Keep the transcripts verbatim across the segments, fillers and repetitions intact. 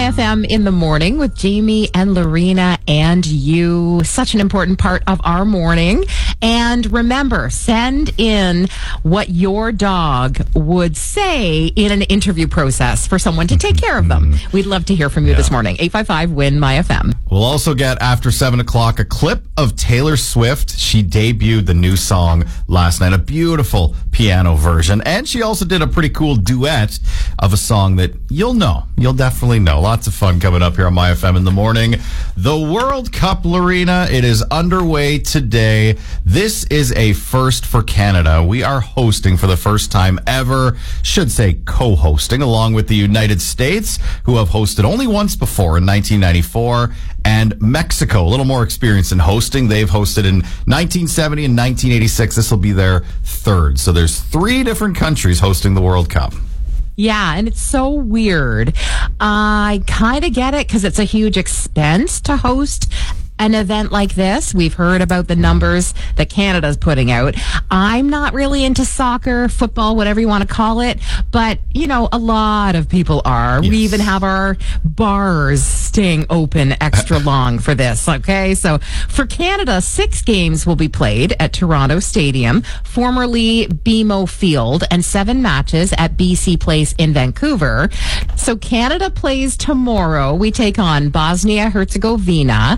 F M in the morning with Jamie and Lorena and you. Such an important part of our morning. And remember, send in what your dog would say in an interview process for someone to take care of them. We'd love to hear from you yeah. this morning. eight five five, W I N, M Y F M. We'll also get, after seven o'clock, a clip of Taylor Swift. She debuted the new song last night, a beautiful piano version. And she also did a pretty cool duet of a song that you'll know. You'll definitely know. Lots of fun coming up here on My F M in the morning. The World Cup, Lorena, it is underway today. This is a first for Canada. We are hosting for the first time ever, should say co-hosting, along with the United States, who have hosted only once before in nineteen ninety-four, and Mexico, a little more experience in hosting. They've hosted in nineteen seventy and nineteen eighty-six. This will be their third. So there's three different countries hosting the World Cup. Yeah, and it's so weird. I kind of get it because it's a huge expense to host an event like this. We've heard about the numbers that Canada's putting out. I'm not really into soccer, football, whatever you want to call it, but, you know, a lot of people are. Yes. We even have our bars staying open extra long for this, okay? So for Canada, six games will be played at Toronto Stadium, formerly B M O Field, and seven matches at B C Place in Vancouver. So Canada plays tomorrow. We take on Bosnia-Herzegovina.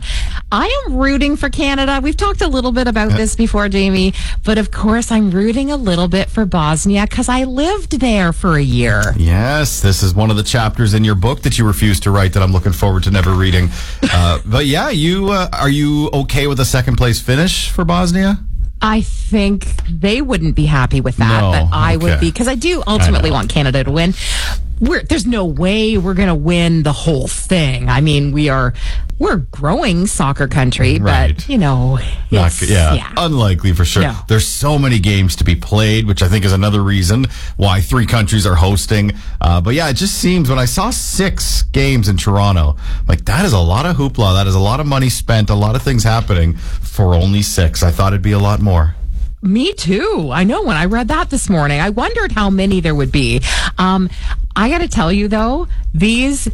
I am rooting for Canada. We've talked a little bit about this before, Jamie, but of course I'm rooting a little bit for Bosnia because I lived there for a year. Yes, this is one of the chapters in your book that you refused to write that I'm looking forward to never reading. Uh, but yeah, you uh, are you okay with a second place finish for Bosnia? I think they wouldn't be happy with that, no, but I okay. would be, because I do ultimately I want Canada to win. We're, there's no way we're going to win the whole thing. I mean, we are, we're a growing soccer country, right. but, you know, Not, yeah, yeah, unlikely for sure. No. There's so many games to be played, which I think is another reason why three countries are hosting. Uh, but yeah, it just seems when I saw six games in Toronto, like that is a lot of hoopla. That is a lot of money spent, a lot of things happening for only six. I thought it'd be a lot more. Me too. I know when I read that this morning, I wondered how many there would be. Um, I got to tell you, though, these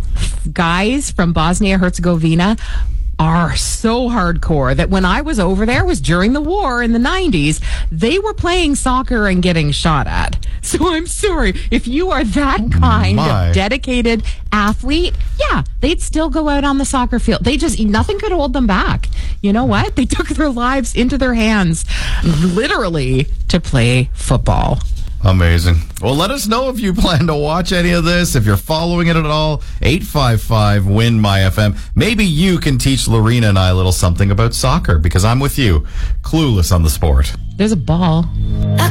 guys from Bosnia-Herzegovina are so hardcore that when I was over there, was during the war in the nineties, they were playing soccer and getting shot at. So I'm sorry, if you are that kind My. of dedicated athlete, yeah, they'd still go out on the soccer field. They just, nothing could hold them back. You know what? They took their lives into their hands, literally, to play football. Amazing. Well, let us know if you plan to watch any of this, if you're following it at all. eight five five, W I N, M Y F M. Maybe you can teach Lorena and I a little something about soccer, because I'm with you, clueless on the sport. There's a ball.